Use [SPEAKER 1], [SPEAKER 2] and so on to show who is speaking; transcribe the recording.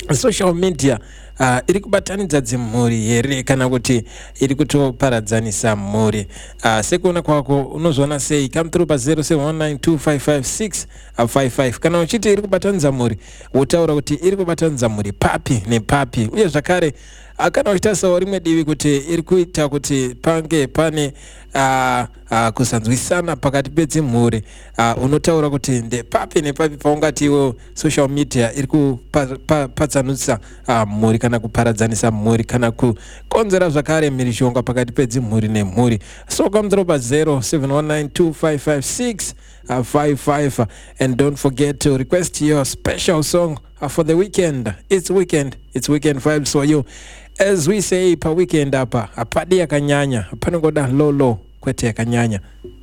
[SPEAKER 1] social media iri kubatanidza dzimhuri here kana kuti iri kutoparadzanisa mhuri? Sekuona kwako unozoona sei? Come through pa 0719255655 kana uchiti iri kubatanidza mhuri wotaura kuti iri kubatanidza mhuri papi nepapi, uye zvakare kana uchitasawo rimwe divi kuti iri kuita kuti pange pane kusanzwisana pakati pedzimhuri, unotaura kuti ndepapi nepapi paungati iwo social media iri kupatsanutsa mhuri kana kuparadzanisa mhuri kana kukonzera zvakare mhirizhonga pakati pedzimhuri nemhuri? So come through pa 0719255655 and don't forget to request your special song for the weekend. It's weekend vibes for you. As we say pa weekend apa apadi yakanyanya, panongoda lolo kwete yakanyanya.